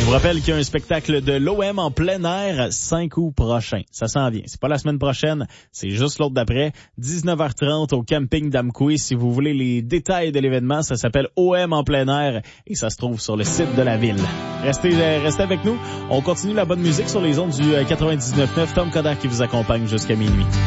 vous rappelle qu'il y a un spectacle de l'OM en plein air 5 août prochain. Ça s'en vient. C'est pas la semaine prochaine, c'est juste l'autre d'après. 19h30 au camping d'Amqui. Si vous voulez les détails de l'événement, ça s'appelle OM en plein air et ça se trouve sur le site de la ville. Restez avec nous. On continue la bonne musique sur les ondes du 99.9. Tom Coderre qui vous accompagne jusqu'à minuit.